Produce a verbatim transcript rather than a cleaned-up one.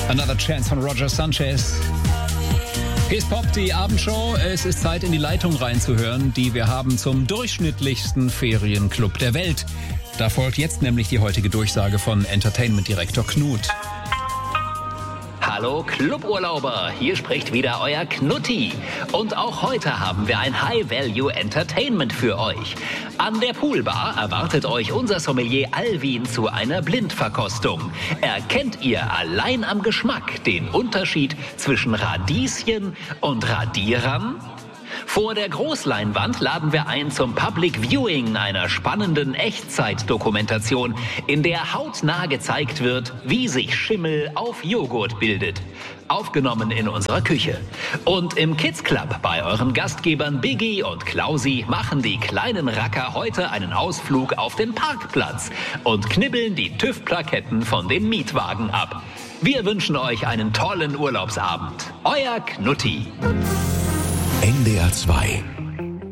Another Chance von Roger Sanchez. Hier ist Pop, die Abendshow. Es ist Zeit, in die Leitung reinzuhören, die wir haben zum durchschnittlichsten Ferienclub der Welt. Da folgt jetzt nämlich die heutige Durchsage von Entertainment-Direktor Knut. Hallo Cluburlauber, hier spricht wieder euer Knutti. Und auch heute haben wir ein High-Value-Entertainment für euch. An der Poolbar erwartet euch unser Sommelier Alvin zu einer Blindverkostung. Erkennt ihr allein am Geschmack den Unterschied zwischen Radieschen und Radierern? Vor der Großleinwand laden wir ein zum Public Viewing einer spannenden Echtzeitdokumentation, in der hautnah gezeigt wird, wie sich Schimmel auf Joghurt bildet. Aufgenommen in unserer Küche. Und im Kids Club bei euren Gastgebern Biggie und Klausi machen die kleinen Racker heute einen Ausflug auf den Parkplatz und knibbeln die TÜV-Plaketten von den Mietwagen ab. Wir wünschen euch einen tollen Urlaubsabend. Euer Knutti. N D R zwei